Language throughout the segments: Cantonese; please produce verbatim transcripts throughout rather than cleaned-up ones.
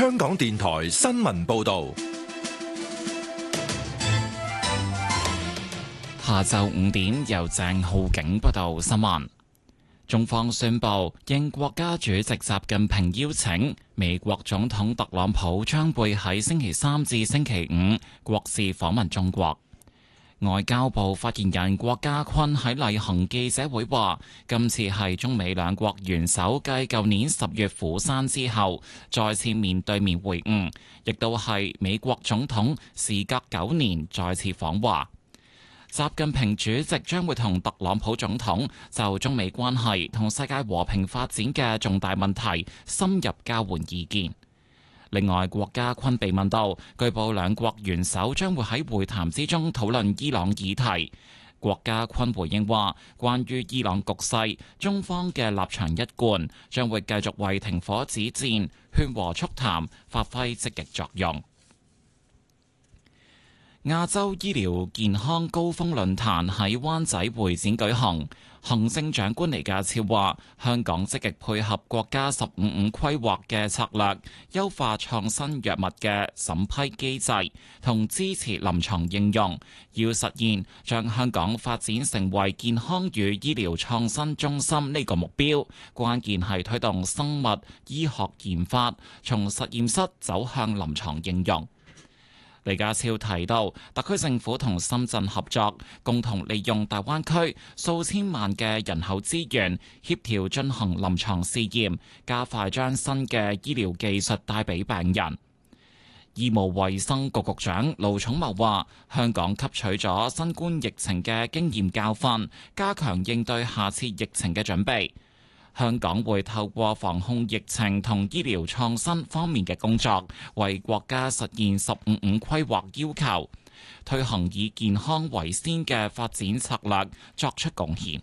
香港電台新聞報道。 下晝五點，由鄭浩景報道新聞。中方宣布，應國家主席習近平邀請，美國總統特朗普將會喺星期三至星期五國事訪問中國。外交部發言人郭家坤喺例行記者會話，今次係中美兩國元首繼舊年十月釜山之後，再次面對面會晤，亦都係美國總統時隔九年再次訪華。習近平主席將會同特朗普總統就中美關係同世界和平發展嘅重大問題深入交換意見。另外，郭家坤被問到，據報兩國元首將會喺會談之中討論伊朗議題。郭家坤回應話，關於伊朗局勢，中方嘅立場一貫，將會繼續為停火止戰、勸和促談發揮積極作用。亞洲醫療健康高峰論壇喺灣仔會展舉行，行政長官李家超話：香港積極配合國家十五五規劃嘅策略，優化創新藥物嘅審批機制，同支持臨床應用，要實現將香港發展成為健康與醫療創新中心呢個目標，關鍵係推動生物醫學研發，從實驗室走向臨床應用。李家超提到，特區政府同深圳合作，共同利用大灣區數千萬嘅人口資源，協調進行臨床試驗，加快將新嘅醫療技術帶俾病人。醫務衛生局局長盧寵茂話，香港吸取咗新冠疫情嘅經驗教訓，加強應對下次疫情嘅準備。香港會透過防控疫情同醫療創新方面嘅工作，為國家實現十五五規劃要求，推行以健康為先嘅發展策略作出貢獻。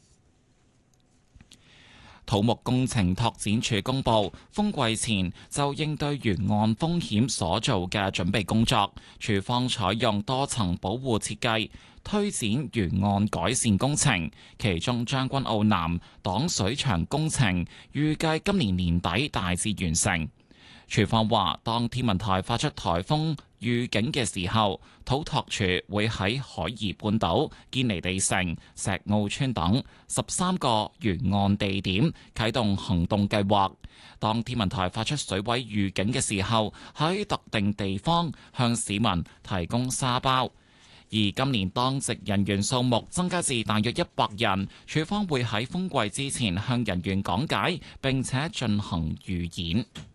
土木工程拓展署公布，風季前就應對沿岸風險所做嘅準備工作，署方採用多層保護設計，推展沿岸改善工程，其中將軍澳南擋水牆工程預計今年年底大致完成。署方話，當天文台發出颱風預警嘅時候，土拓署會喺海怡半島、堅尼地城、石澳村等十三個沿岸地點啟動行動計劃。當天文台發出水位預警嘅時候，喺特定地方向市民提供沙包。而今年當值人員數目增加至大約一百人，署方會喺風季之前向人員講解並且進行預演。